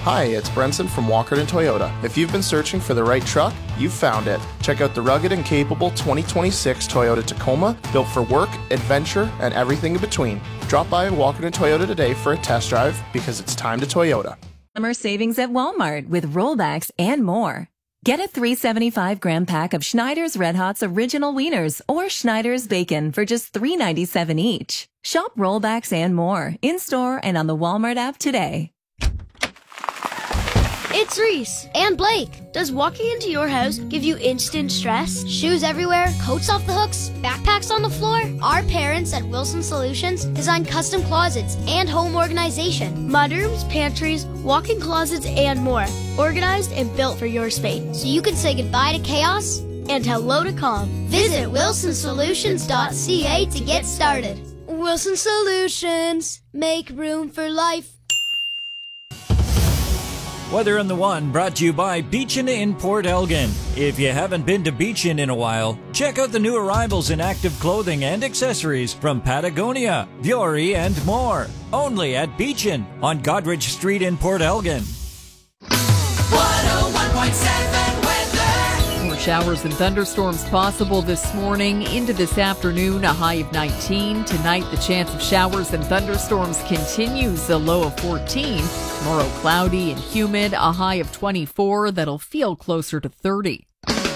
Hi, it's Brenson from Walkerton Toyota. If you've been searching for the right truck, you've found it. Check out the rugged and capable 2026 Toyota Tacoma, built for work, adventure, and everything in between. Drop by Walkerton Toyota today for a test drive because it's time to Toyota. Summer savings at Walmart with rollbacks and more. Get a 375-gram pack of Schneider's Red Hot's Original Wieners or Schneider's Bacon for just $3.97 each. Shop rollbacks and more in-store and on the Walmart app today. It's Reese and Blake. Does walking into your house give you instant stress? Shoes everywhere, coats off the hooks, backpacks on the floor? Our parents at Wilson Solutions design custom closets and home organization. Mudrooms, pantries, walk-in closets, and more. Organized and built for your space. So you can say goodbye to chaos and hello to calm. Visit wilsonsolutions.ca to get started. Wilson Solutions. Make room for life. Weather on the One brought to you by Beechin in Port Elgin. If you haven't been to Beechin in a while, check out the new arrivals in active clothing and accessories from Patagonia, Vuori, and more. Only at Beechin on Godrich Street in Port Elgin. 101.7 weather. More showers and thunderstorms possible this morning into this afternoon, a high of 19. Tonight, the chance of showers and thunderstorms continues, a low of 14. Tomorrow, cloudy and humid, a high of 24 that'll feel closer to 30.